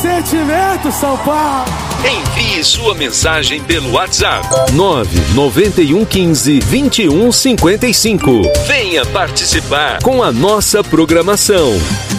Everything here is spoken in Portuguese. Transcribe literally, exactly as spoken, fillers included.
sentimento, São Paulo. Envie sua mensagem pelo WhatsApp nove nove um quinze, vinte e um cinquenta e cinco. Venha participar com a nossa programação.